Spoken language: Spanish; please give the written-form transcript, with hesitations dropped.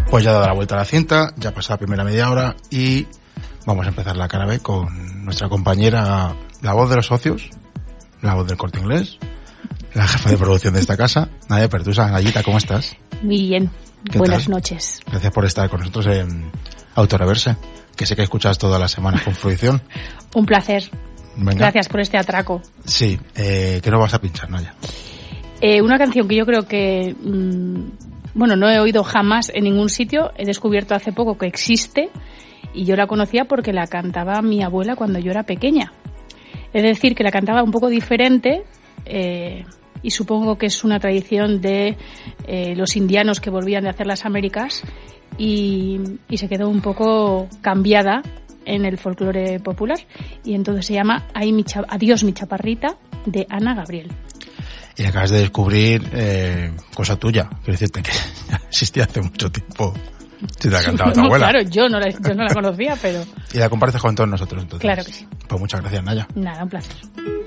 Pues ya ha dado la vuelta a la cinta, ya ha pasado la primera media hora y vamos a empezar la cara B con nuestra compañera, la voz de los socios, la voz del Corte Inglés, la jefa de producción de esta casa, Nadia Pertusa. Nayita, ¿cómo estás? Muy bien, buenas noches. Gracias por estar con nosotros en Autoreverse, que sé que escuchas todas las semanas con fruición. Un placer. Venga. Gracias por este atraco. Sí, ¿qué nos vas a pinchar, Naya? Una canción que yo creo que, no he oído jamás en ningún sitio. He descubierto hace poco que existe y yo la conocía porque la cantaba mi abuela cuando yo era pequeña. Es decir, que la cantaba un poco diferente y supongo que es una tradición de los indianos que volvían de hacer las Américas y se quedó un poco cambiada en el folclore popular, y entonces se llama Adiós mi chaparrita, de Ana Gabriel. Y acabas de descubrir cosa tuya, quiero decirte que existía hace mucho tiempo. Si te la cantaba tu abuela. Claro, yo no la conocía, pero... Y la compartes con todos nosotros, entonces. Claro que sí. Pues muchas gracias, Naya. Nada, un placer.